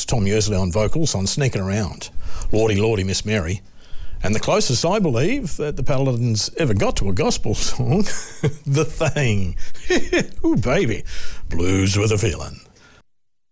Tom Yersley on vocals on Sneaking Around. Lordy, Lordy, Miss Mary. And the closest, I believe, that the Paladins ever got to a gospel song, The Thing. Ooh, baby. Blues with a Feeling.